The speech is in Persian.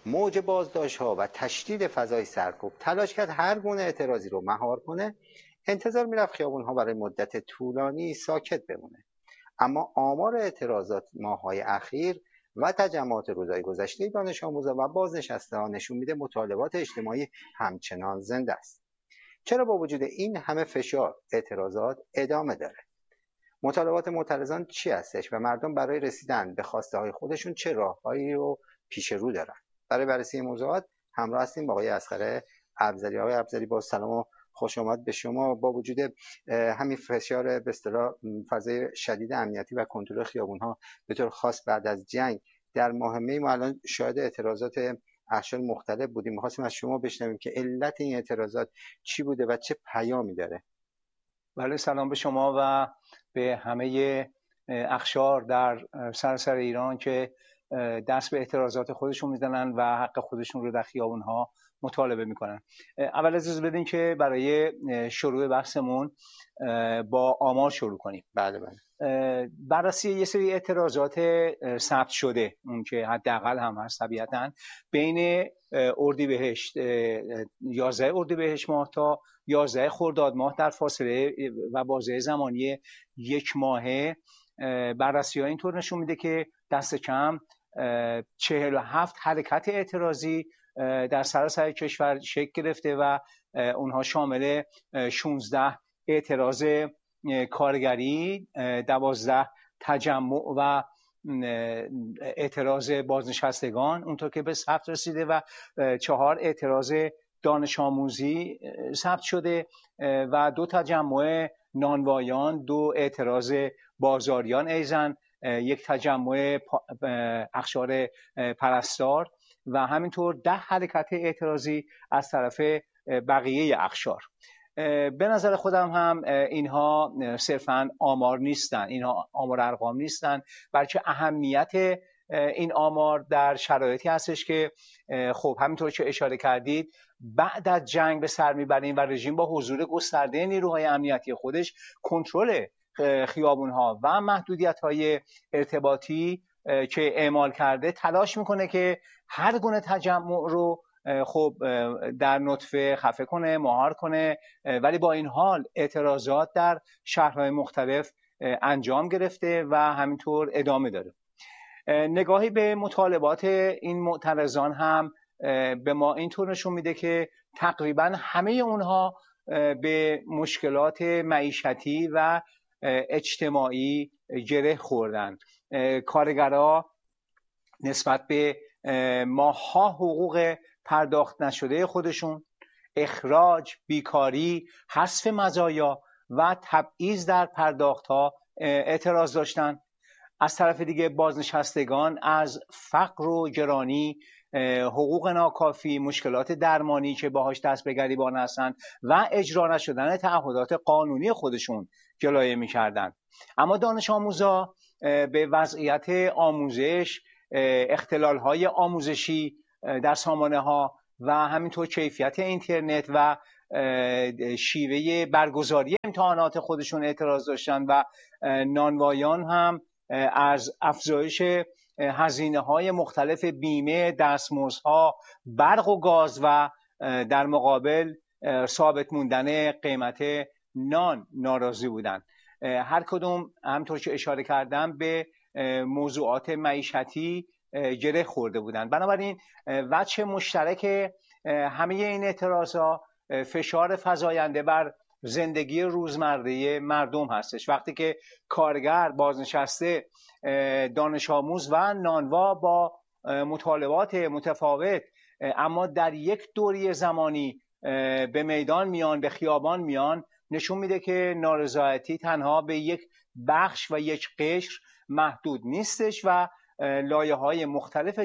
موج بازداشت‌ها و تشدید فضای سرکوب تلاش کرد هر گونه اعتراضی رو مهار کنه، انتظار می‌رفت خیابون‌ها برای مدت طولانی ساکت بمونه. اما آمار اعتراضات ماه‌های اخیر و تجمعات روزهای گذشته دانش آموزان و بازنشسته‌ها نشون میده مطالبات اجتماعی همچنان زنده است. چرا با وجود این همه فشار اعتراضات ادامه داره؟ مطالبات معترضان چی هستش و مردم برای رسیدن به خواسته های خودشون چه راههایی رو پیش رو دارن؟ برای بررسی موضوعات همراه هستیم با آقای اصغر ابزری. آقای ابزری، با سلام و خوش آمد به شما. با وجود همین فشار به اصطلاح فضای شدید امنیتی و کنترل خیابون ها به طور خاص بعد از جنگ در ماه می، ما الان شاهد اعتراضات اقشار مختلف بودیم. می‌خواستیم از شما بشنویم که علت این اعتراضات چی بوده و چه پیامی داره. بله، سلام به شما و به همه اقشار در سراسر ایران که دست به اعتراضات خودشون میزنن و حق خودشون رو در خیابون‌ها مطالبه میکنن. اول اجازه بدین که برای شروع بحثمون با آمار شروع کنیم. بله. بررسی یه سری اعتراضات ثبت شده، اون که حداقل هم هست طبیعتاً، بین اردیبهشت 11 اردیبهشت ماه تا 11 خرداد ماه در فاصله و بازه زمانی یک ماهه، بررسی ها اینطور نشون میده که دست کم 47 حرکت اعتراضی در سراسر کشور شکل گرفته و اونها شامل 16 اعتراض کارگری، 12 تجمع و اعتراض بازنشستگان اونطور که به ثبت رسیده و 4 اعتراض دانش آموزی ثبت شده و 2 تجمع نانوایان، 2 اعتراض بازاریان ایزن، 1 تجمع اقشار پرستار و همینطور 10 حرکت اعتراضی از طرف بقیه اقشار. به نظر خودم هم اینها صرفاً آمار نیستن، اینها آمار ارقام نیستن، بلکه اهمیت این آمار در شرایطی هستش که خب همینطور که اشاره کردید بعد از جنگ به سر میبریم و رژیم با حضور گسترده نیروهای امنیتی خودش کنترل خیابونها و محدودیت‌های ارتباطی که اعمال کرده تلاش میکنه که هر گونه تجمع رو خب در نطفه خفه کنه، مهار کنه، ولی با این حال اعتراضات در شهرهای مختلف انجام گرفته و همینطور ادامه داره. نگاهی به مطالبات این معترضان هم به ما اینطور نشون میده که تقریبا همه اونها به مشکلات معیشتی و اجتماعی گره خوردن. کارگرها نسبت به ماه‌ها حقوق پرداخت نشده خودشون، اخراج، بیکاری، حذف مزایا و تبعیض در پرداخت‌ها اعتراض داشتن. از طرف دیگه بازنشستگان از فقر و گرانی، حقوق ناکافی، مشکلات درمانی که باهاش دست به گریبان هستن و اجرا نشدن تعهدات قانونی خودشون گلایه می‌کردن. اما دانش آموزا به وضعیت آموزش، اختلال‌های آموزشی در سامانه‌ها و همینطور کیفیت اینترنت و شیوه برگزاری امتحانات خودشون اعتراض داشتن و نانوایان هم از افزایش هزینه‌های مختلف بیمه، دستمزدها، برق و گاز و در مقابل ثابت موندن قیمت نان ناراضی بودند. هر کدوم همونطور که اشاره کردم به موضوعات معیشتی گره خورده بودند. بنابراین وجه مشترک همه این اعتراضها فشار فزاینده بر زندگی روزمره مردم هستش. وقتی که کارگر، بازنشسته، دانش آموز و نانوا با مطالبات متفاوت اما در یک دوره زمانی به میدان میان، به خیابان میان، نشون میده که نارضایتی تنها به یک بخش و یک قشر محدود نیستش و لایه‌های مختلف